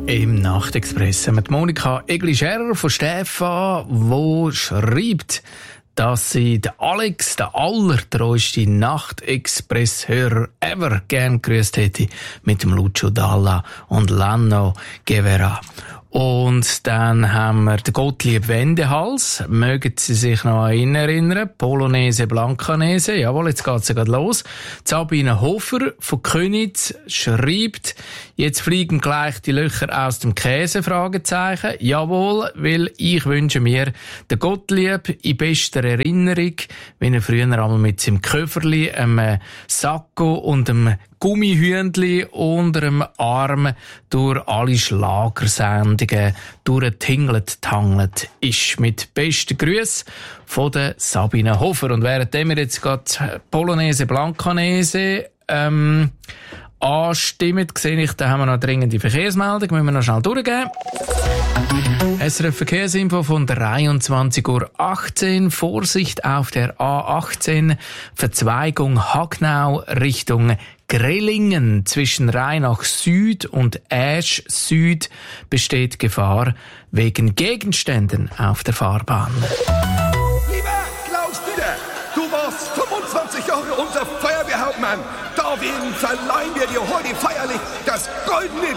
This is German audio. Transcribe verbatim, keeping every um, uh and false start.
Im Nachtexpress mit Monika Egli-Scherer von Stefan, wo schreibt, dass sie den Alex, den allertreuesten Nachtexpress-Hörer ever gern grüßt hätte mit dem Lucio Dalla und Lano Guevara. Und dann haben wir den Gottlieb Wendehals. Mögen Sie sich noch an ihn erinnern? Polonaise Blancanese. Jawohl, jetzt geht's ja gerade los. Sabine Hofer von Köniz schreibt, jetzt fliegen gleich die Löcher aus dem Käse? Fragezeichen. Jawohl, weil ich wünsche mir den Gottlieb in bester Erinnerung, wenn er früher einmal mit seinem Köfferli, einem Sakko und einem Gummihündli unter dem Arm durch alle Schlagersendungen durchtingelt, tangelt ist. Mit besten Grüßen von der Sabine Hofer. Und während wir jetzt gerade Polonaise Blancanese ähm, anstimmen, sehe ich, da haben wir noch dringende Verkehrsmeldung, müssen wir noch schnell durchgehen. S R F Verkehrsinfo von dreiundzwanzig Uhr achtzehn. Vorsicht auf der A achtzehn, Verzweigung Hagnau Richtung Grellingen. Zwischen Rheinach Süd und Asch Süd besteht Gefahr wegen Gegenständen auf der Fahrbahn. Lieber Klaus Dieter, du warst fünfundzwanzig Jahre unser Feuerwehrhauptmann. Deswegen verleihen wir dir heute feierlich das Goldene